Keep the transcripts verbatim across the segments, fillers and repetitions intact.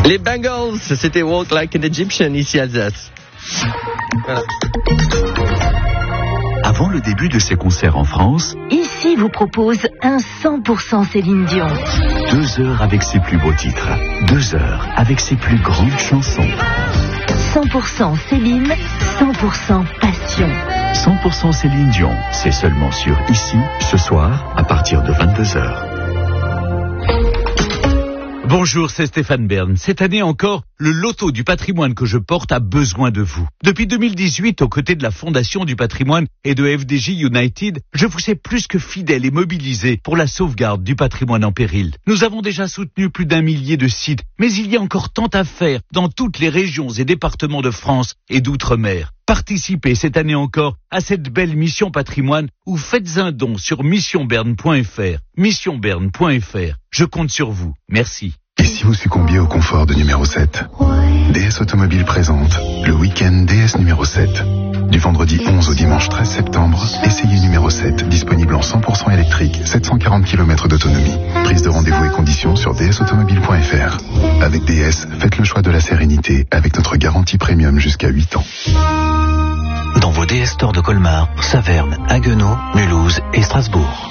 Les Bengals, c'était Walk Like an Egyptian ici à Alsace. Voilà. Avant le début de ses concerts en France, Ici vous propose un cent pour cent Céline Dion. deux heures avec ses plus beaux titres, deux heures avec ses plus grandes chansons. cent pour cent Céline, cent pour cent passion. cent pour cent Céline Dion, c'est seulement sur Ici, ce soir, à partir de vingt-deux heures. Bonjour, c'est Stéphane Bern. Cette année encore, le loto du patrimoine que je porte a besoin de vous. Depuis deux mille dix-huit, aux côtés de la Fondation du patrimoine et de F D J United, je vous ai plus que fidèle et mobilisé pour la sauvegarde du patrimoine en péril. Nous avons déjà soutenu plus d'un millier de sites, mais il y a encore tant à faire dans toutes les régions et départements de France et d'outre-mer. Participez cette année encore à cette belle mission patrimoine ou faites un don sur mission berne point f r. mission berne point f r. Je compte sur vous. Merci. Et si vous succombiez au confort de numéro sept, D S Automobile présente le week-end D S numéro sept. Du vendredi onze au dimanche treize septembre, essayez numéro sept, disponible en cent pour cent électrique, sept cent quarante kilomètres d'autonomie. Prise de rendez-vous et conditions sur d s automobile point f r. Avec D S, faites le choix de la sérénité avec notre garantie premium jusqu'à huit ans. Dans vos D S stores de Colmar, Saverne, Haguenau, Mulhouse et Strasbourg.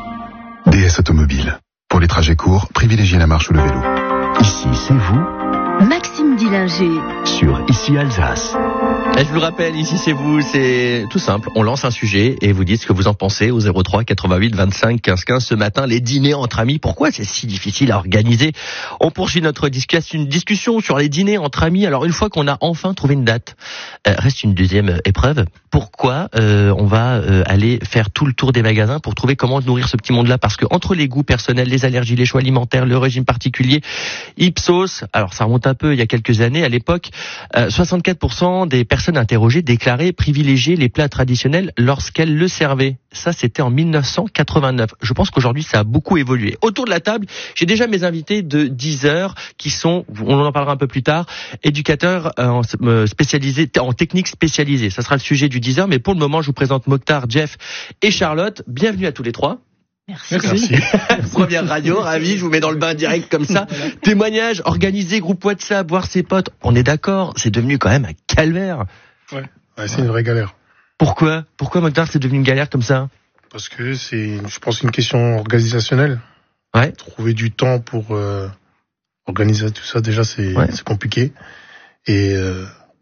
D S Automobile. Pour les trajets courts, privilégiez la marche ou le vélo. Ici, c'est vous, Maxime Dillinger. sur Ici Alsace. Et je vous le rappelle, ici c'est vous, c'est tout simple. On lance un sujet et vous dites ce que vous en pensez au zéro trois quatre-vingt-huit vingt-cinq quinze quinze. Ce matin, les dîners entre amis, pourquoi c'est si difficile à organiser? On poursuit notre discussion, une discussion sur les dîners entre amis. Alors une fois qu'on a enfin trouvé une date, euh, reste une deuxième épreuve. Pourquoi euh, on va euh, aller faire tout le tour des magasins pour trouver comment nourrir ce petit monde-là? Parce que entre les goûts personnels, les allergies, les choix alimentaires, le régime particulier, Ipsos, alors ça remonte un peu il y a quelques années, à l'époque, euh, soixante-quatre pour cent des personnes interrogées déclaraient privilégier les plats traditionnels lorsqu'elles le servaient. Ça, c'était en mille neuf cent quatre-vingt-neuf. Je pense qu'aujourd'hui, ça a beaucoup évolué. Autour de la table, j'ai déjà mes invités de dix heures qui sont, on en parlera un peu plus tard, éducateurs euh, spécialisés, en technique spécialisée. Ça sera le sujet du dix heures, mais pour le moment, je vous présente Mokhtar, Jeff et Charlotte. Bienvenue à tous les trois. Merci. Merci. Première radio, ravi, je vous mets dans le bain direct comme ça. Témoignage, organisé, groupe WhatsApp, voir ses potes. On est d'accord, c'est devenu quand même un calvaire. Ouais, ouais c'est une vraie galère. Pourquoi Pourquoi Mokhtar, c'est devenu une galère comme ça? Parce que c'est, je pense, une question organisationnelle. Ouais. Trouver du temps pour euh, organiser tout ça, déjà, c'est, ouais. c'est compliqué. Et euh,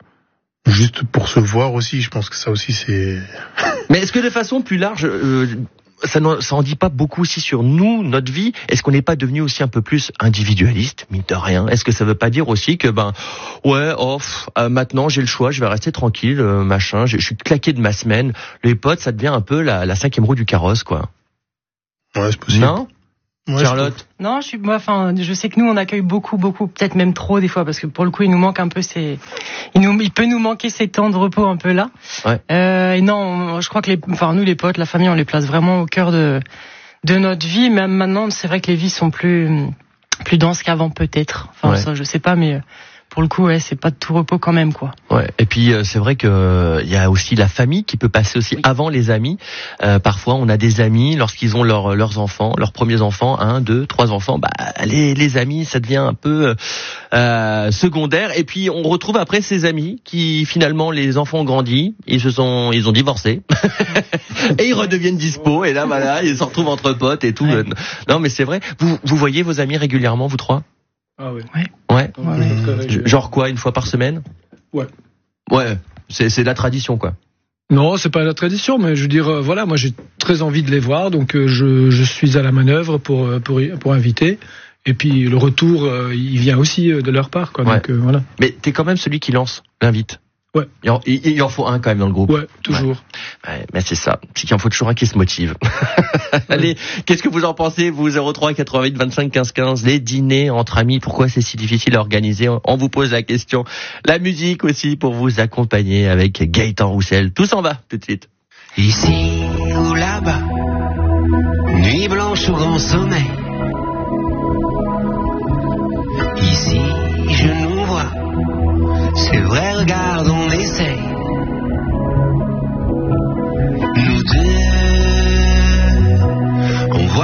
juste pour se voir aussi, je pense que ça aussi, c'est... Mais est-ce que de façon plus large... Euh, Ça n'en, ça en dit pas beaucoup aussi sur nous, notre vie. Est-ce qu'on n'est pas devenu aussi un peu plus individualiste, mine de rien? Est-ce que ça veut pas dire aussi que, ben, ouais, oh, pff, euh, maintenant j'ai le choix, je vais rester tranquille, euh, machin, je, je suis claqué de ma semaine. Les potes, ça devient un peu la, la cinquième roue du carrosse, quoi. Ouais, c'est possible. Non? Ouais, Charlotte? Non, je suis, moi, enfin, je sais que nous, on accueille beaucoup, beaucoup, peut-être même trop des fois, parce que pour le coup, il nous manque un peu ces, il nous, il peut nous manquer ces temps de repos un peu là. Ouais. Euh, et non, on, je crois que les, enfin, nous, les potes, la famille, on les place vraiment au cœur de, de notre vie. Même maintenant, c'est vrai que les vies sont plus, plus denses qu'avant, peut-être. Enfin, ouais. ça, je sais pas, mais pour le coup, ouais, c'est pas de tout repos quand même, quoi. Ouais. Et puis euh, c'est vrai que euh, il y a aussi la famille qui peut passer aussi oui. avant les amis. Euh, parfois, on a des amis lorsqu'ils ont leurs leurs enfants, leurs premiers enfants, un, deux, trois enfants. Bah les les amis, ça devient un peu euh, secondaire. Et puis on retrouve après ces amis qui finalement les enfants ont grandi, ils se sont, ils ont divorcé et ils redeviennent dispo. Et là, voilà, ils se retrouvent entre potes et tout. Ouais. Non, mais c'est vrai. Vous vous voyez vos amis régulièrement, vous trois? Ah oui. Ouais. Ouais. Mmh. Genre quoi, une fois par semaine? Ouais. Ouais, c'est c'est la tradition, quoi. Non, c'est pas la tradition, mais je veux dire, euh, voilà, moi j'ai très envie de les voir, donc euh, je je suis à la manœuvre pour pour pour inviter. Et puis le retour, euh, il vient aussi de leur part, quoi. Ouais. Donc euh, voilà. Mais t'es quand même celui qui lance l'invite. Ouais. Il en, il, il en faut un quand même dans le groupe. Ouais, toujours. Ouais, ouais mais c'est ça. C'est qu'il en faut toujours un qui se motive. Allez, ouais. Qu'est-ce que vous en pensez, vous, zéro trois quatre-vingt-huit vingt-cinq quinze quinze, les dîners entre amis, pourquoi c'est si difficile à organiser? On vous pose la question. La musique aussi pour vous accompagner avec Gaëtan Roussel. Tout s'en va tout de suite. Ici ou là-bas, nuit blanche ou grand sommeil. Ici, je nous vois. C'est vrai, regarde, on essaye.